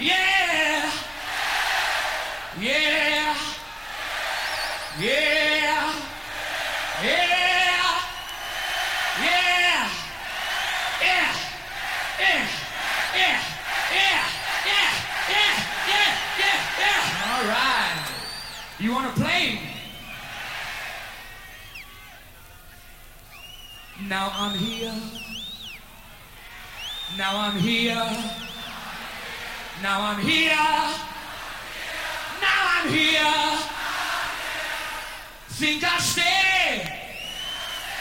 Yeah. Yeah. Yeah. Yeah. Yeah. Yeah. Yeah. Yeah. Yeah. Yeah. Yeah. Yeah. Yeah. Yeah. All right. You want to play? Now I'm here. Now I'm here. Now I'm here. Now I'm here. Think I stay.